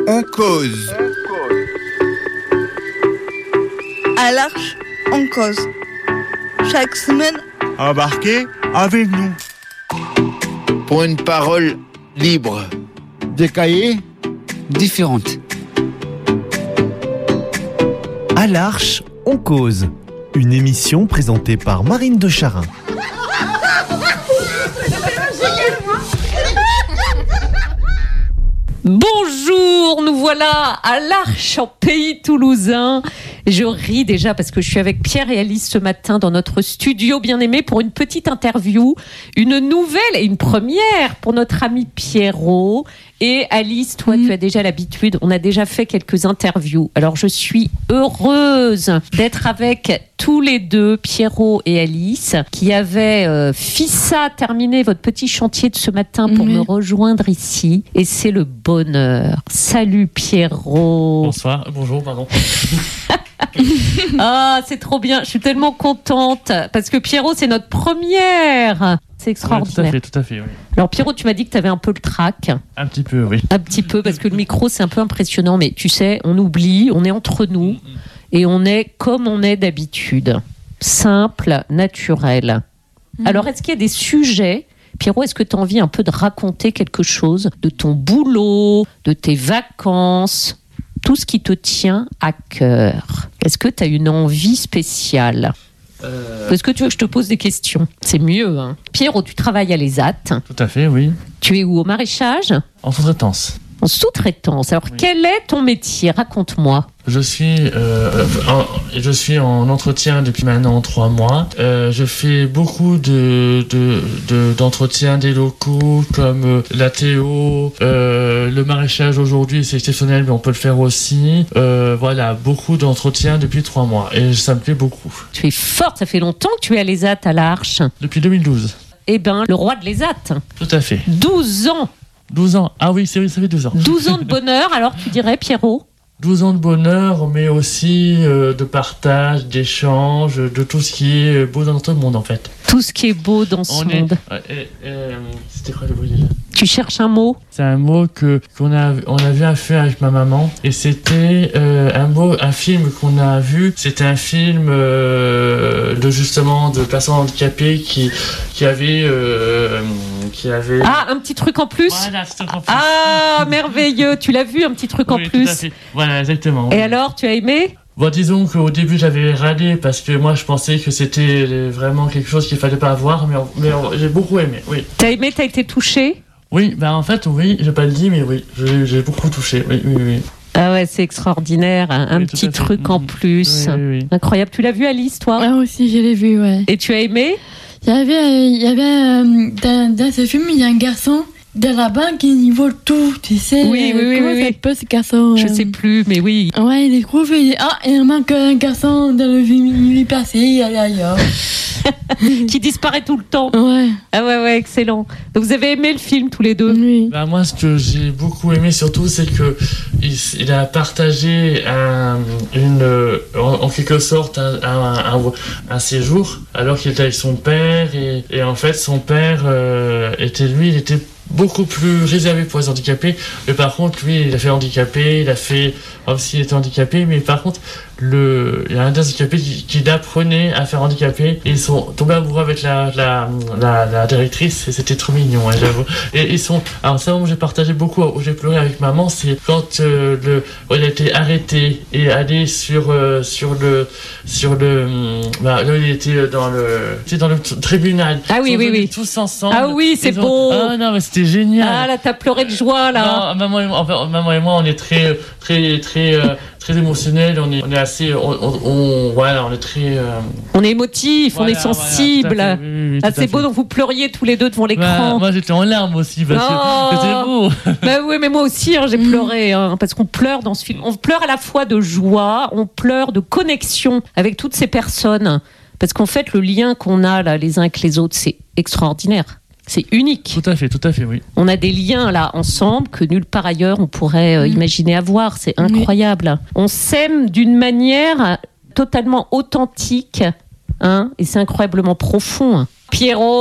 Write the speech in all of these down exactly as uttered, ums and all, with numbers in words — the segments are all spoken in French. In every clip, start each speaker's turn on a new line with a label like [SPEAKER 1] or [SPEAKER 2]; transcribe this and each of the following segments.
[SPEAKER 1] on cause.
[SPEAKER 2] À l'Arche, on cause. Chaque semaine,
[SPEAKER 1] Embarquez avec nous.
[SPEAKER 3] Pour une parole libre.
[SPEAKER 4] Des cahiers
[SPEAKER 5] différentes.
[SPEAKER 6] À l'Arche, on cause. Une émission présentée par Marine de Charin.
[SPEAKER 7] Bonjour, nous voilà à l'Arche en pays toulousain. Je ris déjà parce que je suis avec Pierre et Alice ce matin dans notre studio bien-aimé pour une petite interview, une nouvelle et une première pour notre ami Pierrot. Et Alice, toi, mmh. tu as déjà l'habitude, on a déjà fait quelques interviews. Alors, je suis heureuse d'être avec tous les deux, Pierrot et Alice, qui avaient euh, fissa terminé votre petit chantier de ce matin pour mmh. me rejoindre ici. Et c'est le bonheur. Salut Pierrot.
[SPEAKER 8] Bonsoir, bonjour, pardon.
[SPEAKER 7] Ah, c'est trop bien. Je suis tellement contente parce que Pierrot, c'est notre première. C'est extraordinaire.
[SPEAKER 8] Ouais, tout à fait, tout à fait, oui.
[SPEAKER 7] Alors Pierrot, tu m'as dit que tu avais un peu le trac.
[SPEAKER 8] Un petit peu, oui.
[SPEAKER 7] Un petit peu, parce que le micro, c'est un peu impressionnant. Mais tu sais, on oublie, on est entre nous et on est comme on est d'habitude. Simple, naturel. Mmh. Alors, est-ce qu'il y a des sujets, Pierrot, est-ce que tu as envie un peu de raconter quelque chose de ton boulot, de tes vacances, tout ce qui te tient à cœur? Est-ce que tu as une envie spéciale? Euh... Est-ce que tu veux que je te pose des questions? C'est mieux, hein. Pierrot, tu travailles à l'E S A T.
[SPEAKER 8] Tout à fait, oui.
[SPEAKER 7] Tu es où, au maraîchage?
[SPEAKER 8] En sous-traitance.
[SPEAKER 7] En sous-traitance. Alors, oui. Quel est ton métier? Raconte-moi.
[SPEAKER 8] Je suis, euh, en, je suis en entretien depuis maintenant trois mois. Euh, je fais beaucoup de, de, de, d'entretiens des locaux comme euh, la Théo, euh, le maraîchage aujourd'hui, c'est exceptionnel, mais on peut le faire aussi. Euh, voilà, beaucoup d'entretiens depuis trois mois et ça me plaît beaucoup.
[SPEAKER 7] Tu es forte, ça fait longtemps que tu es à l'E S A T à l'Arche.
[SPEAKER 8] Depuis deux mille douze.
[SPEAKER 7] Eh ben, le roi de l'E S A T.
[SPEAKER 8] Tout à fait.
[SPEAKER 7] douze ans.
[SPEAKER 8] douze ans. Ah oui, c'est vrai, ça fait douze ans.
[SPEAKER 7] douze ans de bonheur, alors tu dirais, Pierrot?
[SPEAKER 8] douze ans de bonheur, mais aussi euh, de partage, d'échange, de tout ce qui est beau dans notre monde, en fait.
[SPEAKER 7] Tout ce qui est beau dans ce
[SPEAKER 8] On
[SPEAKER 7] monde.
[SPEAKER 8] Est, euh, euh, c'était quoi le mot déjà?
[SPEAKER 7] Tu cherches un mot?
[SPEAKER 8] C'est un mot que qu'on a on a vu un film avec ma maman et c'était euh, un mot un film qu'on a vu. C'était un film euh, de justement de personnes handicapées qui qui avait euh, qui avait.
[SPEAKER 7] Ah, un petit truc en plus.
[SPEAKER 8] Voilà, un petit truc en plus.
[SPEAKER 7] Ah, merveilleux. Tu l'as vu, un petit truc en
[SPEAKER 8] oui,
[SPEAKER 7] plus.
[SPEAKER 8] Tout à fait. Voilà, exactement.
[SPEAKER 7] Et
[SPEAKER 8] oui.
[SPEAKER 7] Alors, tu as aimé?
[SPEAKER 8] Bon, disons qu'au début j'avais râlé parce que moi je pensais que c'était vraiment quelque chose qu'il fallait pas avoir, mais, mais j'ai beaucoup aimé. Oui.
[SPEAKER 7] T'as aimé? T'as été touché?
[SPEAKER 8] Oui, bah en fait, oui, j'ai pas le dit, mais oui, j'ai, j'ai beaucoup touché, oui, oui, oui.
[SPEAKER 7] Ah ouais, c'est extraordinaire, un, un
[SPEAKER 8] oui,
[SPEAKER 7] petit truc en plus.
[SPEAKER 8] Oui, oui, oui.
[SPEAKER 7] Incroyable. Tu l'as vu, Alice, toi?
[SPEAKER 9] Ah aussi, je l'ai vu, ouais.
[SPEAKER 7] Et tu as aimé?
[SPEAKER 9] Il y avait, il y avait euh, dans, dans ce film, il y a un garçon de la banque qui vole tout, tu sais.
[SPEAKER 7] Oui, oui, oui.
[SPEAKER 9] Comment
[SPEAKER 7] oui,
[SPEAKER 9] ça
[SPEAKER 7] oui.
[SPEAKER 9] s'appelle ce garçon?
[SPEAKER 7] Je sais plus, mais oui.
[SPEAKER 9] Ouais, il trouve, il dit, ah, il manque un garçon dans le film, il est passé, aïe, aïe, aïe.
[SPEAKER 7] Qui disparaît tout le temps.
[SPEAKER 9] Ouais.
[SPEAKER 7] Ah ouais, ouais, excellent. Donc vous avez aimé le film tous les deux?
[SPEAKER 9] Oui.
[SPEAKER 8] Bah moi, ce que j'ai beaucoup aimé surtout, c'est que il, il a partagé un, une, en, en quelque sorte, un, un, un, un séjour, alors qu'il était avec son père et, et en fait, son père euh, était lui, il était beaucoup plus réservé pour les handicapés, mais par contre lui il a fait handicapé, il a fait aussi il était handicapé, mais par contre le il y a un des handicapés qui, qui l'apprenait à faire handicapé et ils sont tombés amoureux avec la la, la, la directrice et c'était trop mignon, hein, j'avoue. Et ils sont alors ça où j'ai partagé beaucoup, où j'ai pleuré avec maman, c'est quand euh, le il a été arrêté et allé sur euh, sur le sur le bah, là il était dans le c'était dans le tribunal.
[SPEAKER 7] Ah oui oui oui.
[SPEAKER 8] Tous ensemble.
[SPEAKER 7] Ah oui, c'est beau.
[SPEAKER 8] Ah non mais c'était génial.
[SPEAKER 7] Ah là, t'as pleuré de joie là.
[SPEAKER 8] Non, maman et moi, enfin, maman et moi, on est très, très, très, euh, très émotionnels. On est, on est assez, on, on, on voilà, on est très. Euh...
[SPEAKER 7] On est émotif,
[SPEAKER 8] voilà,
[SPEAKER 7] on est sensible.
[SPEAKER 8] Voilà, oui, oui, oui,
[SPEAKER 7] ah, c'est beau, donc vous pleuriez tous les deux devant l'écran.
[SPEAKER 8] Bah, moi, j'étais en larmes aussi parce
[SPEAKER 7] oh.
[SPEAKER 8] que c'était beau.
[SPEAKER 7] Bah oui, mais moi aussi, hein, j'ai mmh. pleuré, hein, parce qu'on pleure dans ce film. On pleure à la fois de joie, on pleure de connexion avec toutes ces personnes, parce qu'en fait, le lien qu'on a là, les uns avec les autres, c'est extraordinaire. C'est unique.
[SPEAKER 8] Tout à fait, tout à fait, oui.
[SPEAKER 7] On a des liens là ensemble que nulle part ailleurs on pourrait euh, mmh. imaginer avoir. C'est incroyable. Oui. On s'aime d'une manière totalement authentique, hein, et c'est incroyablement profond. Pierrot,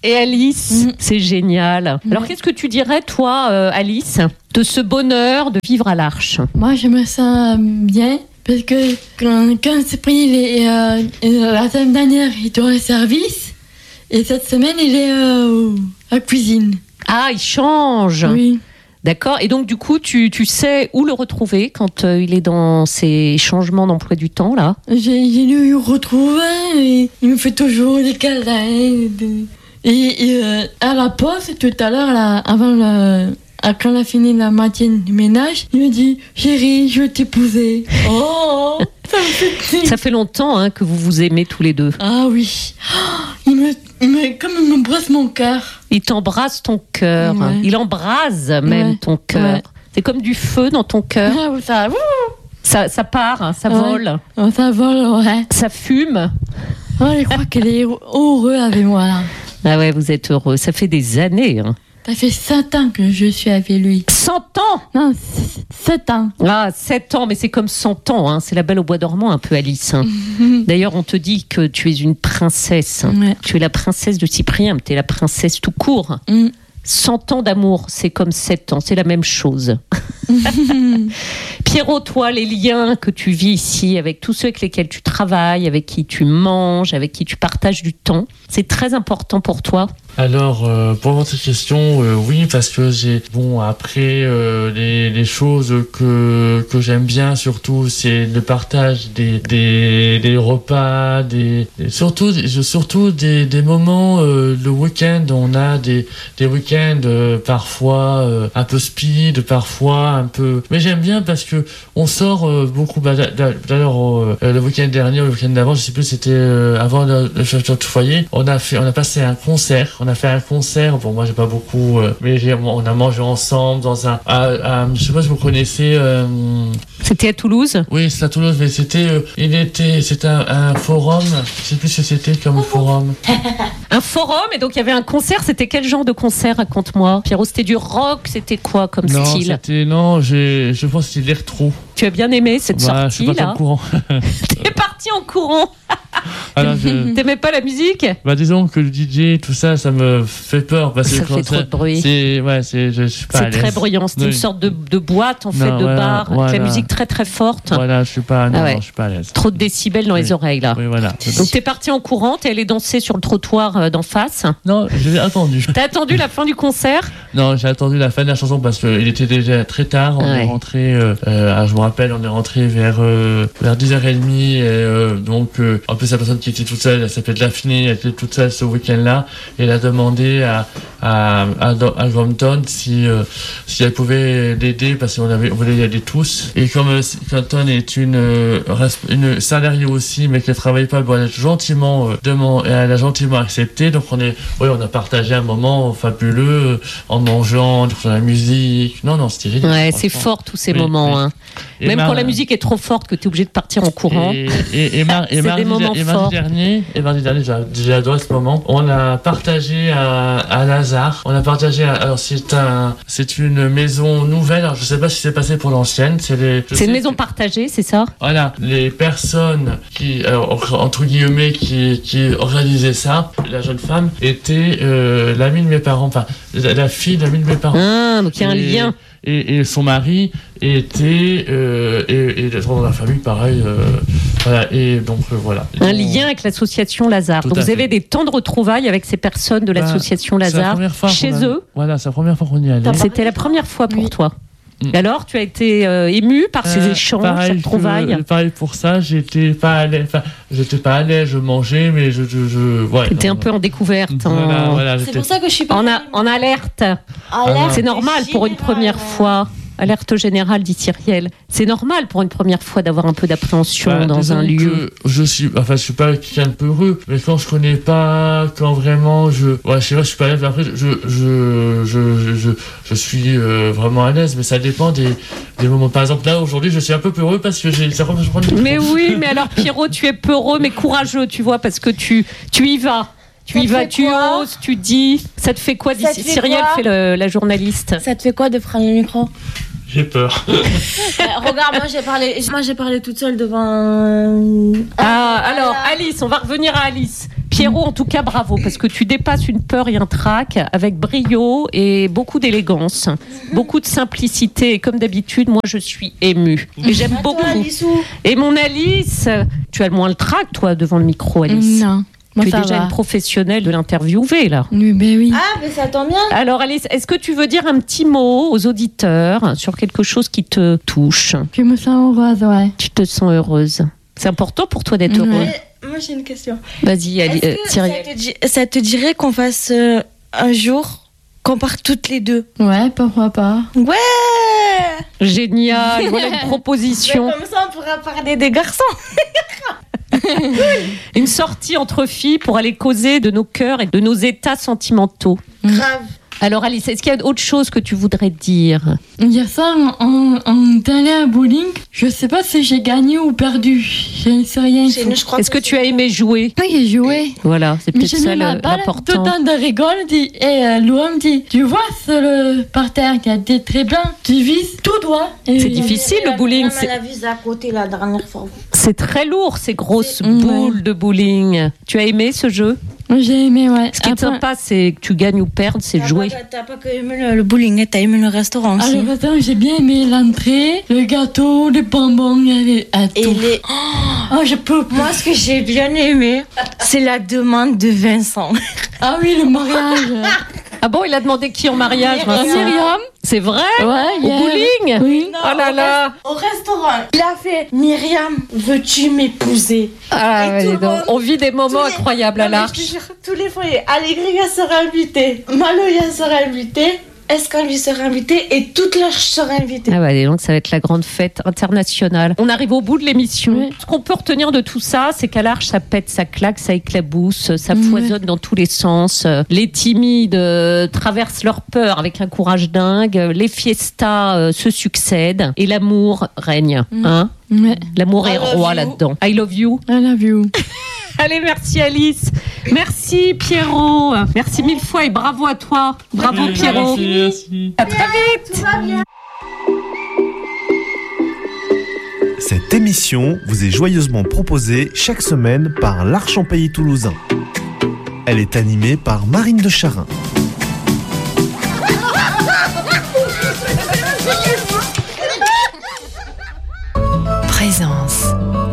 [SPEAKER 7] et Alice,
[SPEAKER 9] Mm.
[SPEAKER 7] c'est génial.
[SPEAKER 9] Mm.
[SPEAKER 7] Alors, qu'est-ce que tu dirais, toi, euh, Alice, de ce bonheur de vivre à l'Arche?
[SPEAKER 9] Moi, je me sens bien parce que quand, quand c'est pris les, euh, la semaine dernière, il était au service et cette semaine, il est euh, à la cuisine.
[SPEAKER 7] Ah, il change.
[SPEAKER 9] Oui.
[SPEAKER 7] D'accord. Et donc, du coup, tu, tu sais où le retrouver quand euh, il est dans ces changements d'emploi du temps, là?
[SPEAKER 9] J'ai, j'ai dû le retrouver et il me fait toujours des câlins. des- Et, et, euh, à la pause, tout à l'heure, là, avant le, à- quand on a fini la moitié du ménage, il me dit « Chérie, je vais t'épouser. » Oh, ça me fait...
[SPEAKER 7] Ça fait longtemps hein, que vous vous aimez tous les deux.
[SPEAKER 9] Ah oui. Oh, il me, il me, comme il me brosse mon cœur.
[SPEAKER 7] Il t'embrasse ton cœur.
[SPEAKER 9] Ouais.
[SPEAKER 7] Il embrase même
[SPEAKER 9] Ouais.
[SPEAKER 7] ton cœur.
[SPEAKER 9] Ouais.
[SPEAKER 7] C'est comme du feu dans ton cœur.
[SPEAKER 9] Ah, ça, ouh,
[SPEAKER 7] Ça, ça part, ça
[SPEAKER 9] Ouais.
[SPEAKER 7] vole,
[SPEAKER 9] oh, ça vole, ouais.
[SPEAKER 7] ça fume.
[SPEAKER 9] Oh, je crois qu'elle est heureux avec moi, là.
[SPEAKER 7] Ah ouais, vous êtes heureux. Ça fait des années. Hein.
[SPEAKER 9] Ça fait sept ans que je suis avec lui.
[SPEAKER 7] cent ans.
[SPEAKER 9] Non, sept ans.
[SPEAKER 7] Ah, sept ans, mais c'est comme cent ans. Hein. C'est la Belle au bois dormant, un peu, Alice. Hein. D'ailleurs, on te dit que tu es une princesse.
[SPEAKER 9] Ouais.
[SPEAKER 7] Tu es la princesse de Cyprien, mais tu es la princesse tout court.
[SPEAKER 9] Mm.
[SPEAKER 7] cent ans d'amour, c'est comme sept ans, c'est la même chose. Pierrot, toi, les liens que tu vis ici avec tous ceux avec lesquels tu travailles, avec qui tu manges, avec qui tu partages du temps, c'est très important pour toi?
[SPEAKER 8] Alors, euh, pour votre question, euh, oui, parce que j'ai, bon, après, euh, les, les choses que, que j'aime bien, surtout, c'est le partage des, des, des repas, des, des- surtout, surtout des, des moments, euh, le week-end, on a des, des week-ends, euh, parfois, euh, un peu speed, parfois, un peu, mais j'aime bien parce que on sort, euh, beaucoup, bah, d'a- d'a- d'ailleurs, euh, le week-end dernier, ou le week-end d'avant, je sais plus, c'était, euh, avant le, le festival de foyer, on a fait, on a passé un concert. On a fait un concert, bon moi j'ai pas beaucoup, euh, mais j'ai, on a mangé ensemble dans un, à, à- je sais pas si vous connaissez, euh,
[SPEAKER 7] C'était à Toulouse?
[SPEAKER 8] oui c'est à Toulouse, mais c'était, euh, il était, c'était un, un forum, je sais plus ce que c'était comme forum.
[SPEAKER 7] Un forum, et donc il y avait un concert. C'était quel genre de concert? Raconte-moi. Pierrot, c'était du rock? C'était quoi comme
[SPEAKER 8] Non,
[SPEAKER 7] style?
[SPEAKER 8] c'était, non, j'ai, je pense que c'était l'électro.
[SPEAKER 7] Tu as bien aimé cette
[SPEAKER 8] Bah, je suis
[SPEAKER 7] sortie
[SPEAKER 8] pas
[SPEAKER 7] là?
[SPEAKER 8] au courant.
[SPEAKER 7] T'es parti en courant.
[SPEAKER 8] Alors, je,
[SPEAKER 7] T'aimais pas la musique?
[SPEAKER 8] bah disons que le D J, tout ça, ça me fait peur parce
[SPEAKER 7] Ça
[SPEAKER 8] que
[SPEAKER 7] fait
[SPEAKER 8] quand
[SPEAKER 7] trop de bruit.
[SPEAKER 8] c'est, ouais, c'est, je suis pas à
[SPEAKER 7] C'est très
[SPEAKER 8] l'aise.
[SPEAKER 7] bruyant. C'est
[SPEAKER 8] Oui.
[SPEAKER 7] une sorte de, de boîte en fait,
[SPEAKER 8] Non,
[SPEAKER 7] de
[SPEAKER 8] voilà,
[SPEAKER 7] bar, avec
[SPEAKER 8] voilà.
[SPEAKER 7] la musique très très forte.
[SPEAKER 8] Voilà, je suis pas, non,
[SPEAKER 7] Ah ouais.
[SPEAKER 8] non, je suis pas à l'aise.
[SPEAKER 7] Trop de décibels dans
[SPEAKER 8] Oui.
[SPEAKER 7] les oreilles là.
[SPEAKER 8] Oui, voilà.
[SPEAKER 7] Donc t'es parti en courant, t'es allé danser sur le trottoir euh, d'en face.
[SPEAKER 8] Non, j'ai attendu.
[SPEAKER 7] T'as attendu la fin du concert?
[SPEAKER 8] Non, j'ai attendu la fin de la chanson parce qu'il était déjà très tard. On
[SPEAKER 7] Ouais.
[SPEAKER 8] est rentré, euh, euh, ah, je me rappelle, on est rentré vers, euh, vers dix heures trente. Et, euh, donc, euh, en plus, la personne qui était toute seule, elle s'appelait Daphné, elle était toute seule ce week-end-là. Et elle a demandé à, à, à, à Grompton si, euh, si elle pouvait l'aider parce qu'on avait, on voulait y aller tous. Et comme euh, Grompton est une, euh, res- une salariée aussi, mais qu'elle travaille pas, bon, elle a gentiment, euh, demandé, elle a gentiment accepté. Donc, on est, oui, on a partagé un moment fabuleux euh, en mangeant, sur la musique. Non, non, c'était génial.
[SPEAKER 7] Ouais, c'est
[SPEAKER 8] franchement.
[SPEAKER 7] fort tous ces
[SPEAKER 8] Oui,
[SPEAKER 7] moments.
[SPEAKER 8] oui.
[SPEAKER 7] Hein.
[SPEAKER 8] Et
[SPEAKER 7] Même
[SPEAKER 8] mar-
[SPEAKER 7] quand la musique est trop forte que t'es obligé de partir en courant.
[SPEAKER 8] Et, et, et, mar- et
[SPEAKER 7] C'est des
[SPEAKER 8] mardi,
[SPEAKER 7] moments
[SPEAKER 8] et mardi
[SPEAKER 7] forts.
[SPEAKER 8] dernier, et mardi dernier, j'ai, j'ai adoré ce moment. On a partagé à, à Lazare. On a partagé. À, alors c'est un, c'est une maison nouvelle. Alors je sais pas si c'est passé pour l'ancienne. C'est les. je
[SPEAKER 7] C'est
[SPEAKER 8] sais
[SPEAKER 7] une maison
[SPEAKER 8] que-
[SPEAKER 7] partagée, c'est ça?
[SPEAKER 8] Voilà, les personnes qui, alors, entre guillemets, qui, qui organisaient ça, la jeune femme était euh, l'amie de mes parents, enfin la, la fille de l'amie de mes parents.
[SPEAKER 7] Ah, donc il y a un
[SPEAKER 8] Et-
[SPEAKER 7] lien.
[SPEAKER 8] Et, et son mari était euh, et, et dans la famille pareil, euh, voilà, et donc euh, voilà.
[SPEAKER 7] Un
[SPEAKER 8] Et on-
[SPEAKER 7] lien avec l'association Lazare.
[SPEAKER 8] Tout
[SPEAKER 7] Donc
[SPEAKER 8] à
[SPEAKER 7] vous
[SPEAKER 8] fait.
[SPEAKER 7] avez des temps de retrouvailles avec ces personnes de
[SPEAKER 8] Bah,
[SPEAKER 7] l'association
[SPEAKER 8] c'est la
[SPEAKER 7] Lazare
[SPEAKER 8] première fois
[SPEAKER 7] chez
[SPEAKER 8] qu'on a-
[SPEAKER 7] eux.
[SPEAKER 8] Voilà, c'est la première fois qu'on y allait.
[SPEAKER 7] C'était la première fois pour
[SPEAKER 9] Oui.
[SPEAKER 7] toi.
[SPEAKER 8] Mm.
[SPEAKER 7] Et alors, tu as été euh, ému par ces
[SPEAKER 8] Euh,
[SPEAKER 7] échanges,
[SPEAKER 8] pareil
[SPEAKER 7] ces
[SPEAKER 8] que-
[SPEAKER 7] retrouvailles.
[SPEAKER 8] pareil pour ça, j'étais pas à l'aise, enfin, j'étais pas à l'aise, je mangeais, mais je, je, je ouais.
[SPEAKER 7] T'étais un
[SPEAKER 8] non,
[SPEAKER 7] peu en découverte.
[SPEAKER 8] Voilà,
[SPEAKER 7] en...
[SPEAKER 8] voilà,
[SPEAKER 9] C'est
[SPEAKER 8] j'étais-
[SPEAKER 9] pour ça que je suis pas.
[SPEAKER 7] En, a- en alerte.
[SPEAKER 9] Alerte
[SPEAKER 7] C'est normal pour une
[SPEAKER 9] générale.
[SPEAKER 7] première fois. Alerte générale, dit Cyrielle. C'est normal pour une première fois d'avoir un peu d'appréhension
[SPEAKER 8] Bah,
[SPEAKER 7] dans
[SPEAKER 8] disons
[SPEAKER 7] un lieu.
[SPEAKER 8] que je suis, enfin, je suis pas quelqu'un de peureux, mais quand je connais pas, quand vraiment je, ouais, je sais pas, je suis pas à l'aise. Après, je, je, je, je, je, je suis euh, vraiment à l'aise, mais ça dépend des, des moments. Par exemple, là, aujourd'hui, je suis un peu peureux parce que j'ai, ça je prends le
[SPEAKER 7] Mais oui, mais alors Pierrot, tu es peureux mais courageux, tu vois, parce que tu, tu y vas. Tu
[SPEAKER 4] Ça
[SPEAKER 7] y
[SPEAKER 4] te
[SPEAKER 7] vas,
[SPEAKER 4] fait
[SPEAKER 7] tu
[SPEAKER 4] quoi
[SPEAKER 7] oses, tu dis. Ça te fait quoi?
[SPEAKER 4] Ça te
[SPEAKER 7] dit
[SPEAKER 4] fait
[SPEAKER 7] Cyrielle
[SPEAKER 4] quoi
[SPEAKER 7] fait le- la journaliste.
[SPEAKER 4] Ça te fait quoi de prendre le micro?
[SPEAKER 8] J'ai peur.
[SPEAKER 4] Euh, Regarde, moi j'ai parlé, moi j'ai parlé toute seule devant.
[SPEAKER 7] Ah, alors Alice, on va revenir à Alice. Pierrot, en tout cas, bravo, parce que tu dépasses une peur et un trac avec brio et beaucoup d'élégance, beaucoup de simplicité. Et comme d'habitude, moi, je suis émue. Et j'aime beaucoup. Et mon Alice, tu as le moins le trac, toi, devant le micro, Alice.
[SPEAKER 9] Non. Moi,
[SPEAKER 7] tu es
[SPEAKER 9] ça
[SPEAKER 7] déjà
[SPEAKER 9] va.
[SPEAKER 7] une professionnelle de l'interviewer, là.
[SPEAKER 9] Oui, ben oui.
[SPEAKER 4] Ah, mais ça tombe bien.
[SPEAKER 7] Alors, Alice, est-ce que tu veux dire un petit mot aux auditeurs sur quelque chose qui te touche?
[SPEAKER 9] Je me sens heureuse, ouais.
[SPEAKER 7] Tu te sens heureuse. C'est important pour toi d'être
[SPEAKER 9] Ouais.
[SPEAKER 7] heureux.
[SPEAKER 2] Moi, j'ai une question.
[SPEAKER 7] Vas-y, Ali-
[SPEAKER 2] Est-ce
[SPEAKER 7] euh,
[SPEAKER 2] que
[SPEAKER 7] Cyrielle.
[SPEAKER 2] ça, te di- ça te dirait qu'on fasse euh, un jour, qu'on parte toutes les deux?
[SPEAKER 9] Ouais, pourquoi pas.
[SPEAKER 2] Ouais.
[SPEAKER 7] Génial, voilà une proposition.
[SPEAKER 2] Mais comme ça, on pourra parler des garçons.
[SPEAKER 7] Une sortie entre filles pour aller causer de nos cœurs et de nos états sentimentaux.
[SPEAKER 2] Grave.
[SPEAKER 7] Alors Alice, est-ce qu'il y a autre chose que tu voudrais dire?
[SPEAKER 9] Hier soir, on, on est allé à bowling. Je sais pas si j'ai gagné ou perdu. Je ne sais rien.
[SPEAKER 2] Chez nous, je crois
[SPEAKER 7] Est-ce que tu as aimé jouer?
[SPEAKER 9] Oui, j'ai joué.
[SPEAKER 7] Voilà, c'est
[SPEAKER 9] Mais
[SPEAKER 7] peut-être
[SPEAKER 9] j'ai
[SPEAKER 7] ça
[SPEAKER 9] mis ma
[SPEAKER 7] le-
[SPEAKER 9] balle, tout le
[SPEAKER 7] l'important.
[SPEAKER 9] temps de rigole, dit, et euh, Louis me dit, tu vois sur le parterre qui a été très bien, tu vises tout droit. Et
[SPEAKER 7] C'est difficile le bowling, c'est-
[SPEAKER 4] Elle a visé à côté la dernière fois.
[SPEAKER 7] C'est très lourd ces grosses
[SPEAKER 9] Ouais.
[SPEAKER 7] boules de bowling. Tu as aimé ce jeu?
[SPEAKER 9] Moi, j'ai aimé, ouais.
[SPEAKER 7] Ce qui est
[SPEAKER 9] Après-
[SPEAKER 7] sympa, c'est que tu gagnes ou perdes, c'est
[SPEAKER 2] T'as
[SPEAKER 7] jouer.
[SPEAKER 2] pas- T'as pas que aimé le, le bowling, t'as aimé le restaurant aussi.
[SPEAKER 9] Alors, attends, j'ai bien aimé l'entrée, le gâteau, les bonbons, il y avait à
[SPEAKER 2] Et
[SPEAKER 9] tout.
[SPEAKER 2] les...
[SPEAKER 9] Oh, je peux pas.
[SPEAKER 2] Moi, ce que j'ai bien aimé, c'est la demande de Vincent.
[SPEAKER 9] Ah oui, le mariage.
[SPEAKER 7] Ah bon, il a demandé qui en mariage,
[SPEAKER 9] Ah,
[SPEAKER 7] Vincent?
[SPEAKER 9] Myriam.
[SPEAKER 7] C'est vrai?
[SPEAKER 9] Ouais,
[SPEAKER 7] Au
[SPEAKER 9] hier.
[SPEAKER 7] bowling?
[SPEAKER 9] Oui.
[SPEAKER 7] Oh là là!
[SPEAKER 2] Au restaurant, il a fait Myriam, veux-tu m'épouser?
[SPEAKER 7] Ah,
[SPEAKER 2] Et
[SPEAKER 7] ouais,
[SPEAKER 2] tout le
[SPEAKER 7] dis donc.
[SPEAKER 2] monde-
[SPEAKER 7] On vit des moments
[SPEAKER 2] Tous les-
[SPEAKER 7] incroyables à
[SPEAKER 2] Non, mais
[SPEAKER 7] l'Arche.
[SPEAKER 2] je te jure, tous les foyers. Allégria sera invité, Maloya sera invité, Escalvi sera invité et toute l'Arche sera invitée.
[SPEAKER 7] Ah ouais, donc ça va être la grande fête internationale. On arrive au bout de l'émission.
[SPEAKER 9] Oui.
[SPEAKER 7] Ce qu'on peut retenir de tout ça, c'est qu'à l'Arche, ça pète, ça claque, ça éclabousse, ça
[SPEAKER 9] Oui.
[SPEAKER 7] foisonne dans tous les sens. Les timides euh, traversent leur peur avec un courage dingue. Les fiestas euh, se succèdent et l'amour règne.
[SPEAKER 9] Mm.
[SPEAKER 7] Hein
[SPEAKER 9] Ouais.
[SPEAKER 7] L'amour
[SPEAKER 2] I
[SPEAKER 7] est
[SPEAKER 2] love
[SPEAKER 7] roi
[SPEAKER 2] you.
[SPEAKER 7] là-dedans. I love you.
[SPEAKER 9] I love you.
[SPEAKER 7] Allez, merci Alice. Merci Pierrot. Merci mille fois et bravo à toi. Bravo Pierrot.
[SPEAKER 8] Merci, merci.
[SPEAKER 7] À très vite.
[SPEAKER 6] Cette émission vous est joyeusement proposée chaque semaine par l'Arche en Pays Toulousain. Elle est animée par Marine de Charin.
[SPEAKER 5] Présence.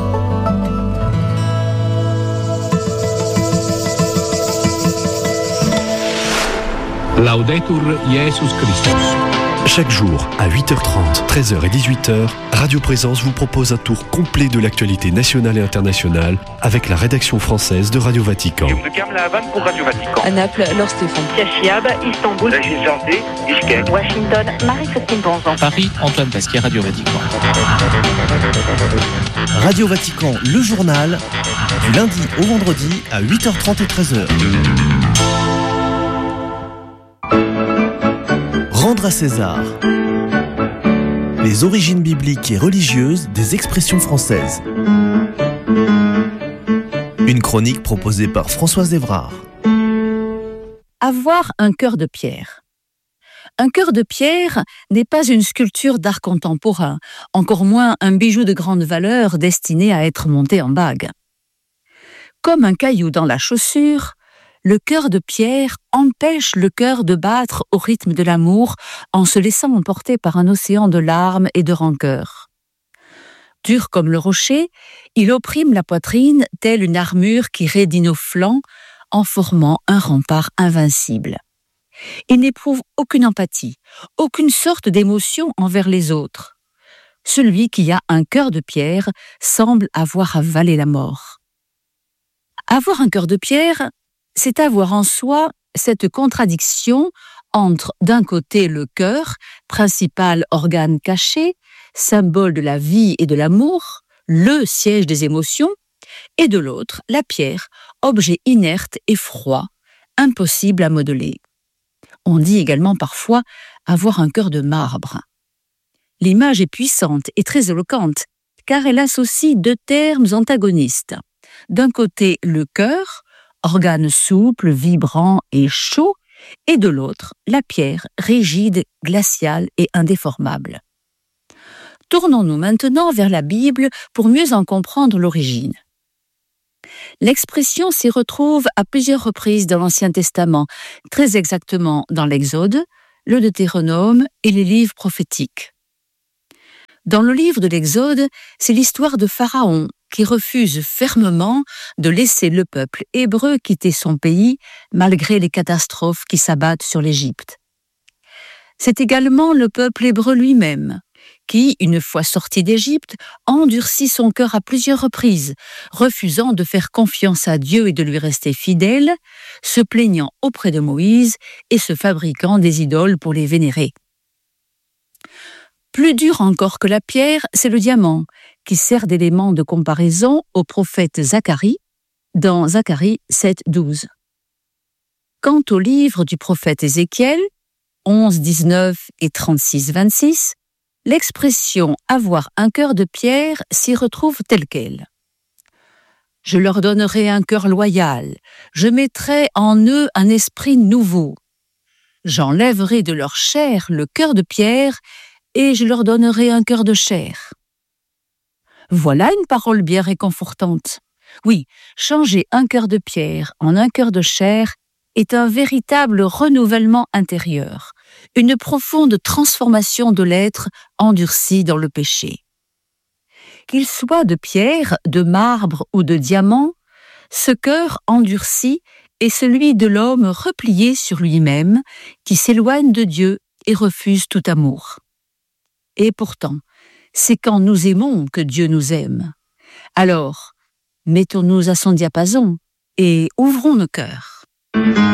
[SPEAKER 10] Laudetur Jesus Christus.
[SPEAKER 11] Chaque jour, à huit heures trente, treize heures et dix-huit heures, Radio Présence vous propose un tour complet de l'actualité nationale et internationale avec la rédaction française de Radio Vatican.
[SPEAKER 10] pour Radio Vatican.
[SPEAKER 5] À Naples, Laure Stéphane.
[SPEAKER 12] Cachiab, Istanbul,
[SPEAKER 10] Santé, Bishkek.
[SPEAKER 12] Washington, Marie-Christine Bonzan.
[SPEAKER 10] Paris, Antoine Pasquier, Radio Vatican.
[SPEAKER 6] Radio Vatican, le journal, du lundi au vendredi à huit heures trente et treize heures. Rendre à César. Les origines bibliques et religieuses des expressions françaises. Une chronique proposée par Françoise Évrard.
[SPEAKER 13] Avoir un cœur de pierre. Un cœur de pierre n'est pas une sculpture d'art contemporain, encore moins un bijou de grande valeur destiné à être monté en bague. Comme un caillou dans la chaussure, le cœur de pierre empêche le cœur de battre au rythme de l'amour en se laissant emporter par un océan de larmes et de rancœur. Dur comme le rocher, il opprime la poitrine telle une armure qui raidit nos flancs en formant un rempart invincible. Il n'éprouve aucune empathie, aucune sorte d'émotion envers les autres. Celui qui a un cœur de pierre semble avoir avalé la mort. Avoir un cœur de pierre, c'est avoir en soi cette contradiction entre, d'un côté, le cœur, principal organe caché, symbole de la vie et de l'amour, le siège des émotions, et de l'autre, la pierre, objet inerte et froid, impossible à modeler. On dit également parfois avoir un cœur de marbre. L'image est puissante et très éloquente, car elle associe deux termes antagonistes. D'un côté, le cœur, organe souple, vibrant et chaud, et de l'autre, la pierre, rigide, glaciale et indéformable. Tournons-nous maintenant vers la Bible pour mieux en comprendre l'origine. L'expression s'y retrouve à plusieurs reprises dans l'Ancien Testament, très exactement dans l'Exode, le Deutéronome et les livres prophétiques. Dans le livre de l'Exode, c'est l'histoire de Pharaon qui refuse fermement de laisser le peuple hébreu quitter son pays malgré les catastrophes qui s'abattent sur l'Égypte. C'est également le peuple hébreu lui-même qui, une fois sorti d'Égypte, endurcit son cœur à plusieurs reprises, refusant de faire confiance à Dieu et de lui rester fidèle, se plaignant auprès de Moïse et se fabriquant des idoles pour les vénérer. Plus dur encore que la pierre, c'est le diamant, qui sert d'élément de comparaison au prophète Zacharie, dans Zacharie sept, douze. Quant au livre du prophète Ézéchiel, onze, dix-neuf et trente-six, vingt-six, l'expression « avoir un cœur de pierre » s'y retrouve telle qu'elle. « Je leur donnerai un cœur loyal, je mettrai en eux un esprit nouveau. J'enlèverai de leur chair le cœur de pierre et je leur donnerai un cœur de chair. » Voilà une parole bien réconfortante. Oui, changer un cœur de pierre en un cœur de chair est un véritable renouvellement intérieur, une profonde transformation de l'être endurci dans le péché. Qu'il soit de pierre, de marbre ou de diamant, ce cœur endurci est celui de l'homme replié sur lui-même, qui s'éloigne de Dieu et refuse tout amour. Et pourtant, c'est quand nous aimons que Dieu nous aime. Alors, mettons-nous à son diapason et ouvrons nos cœurs.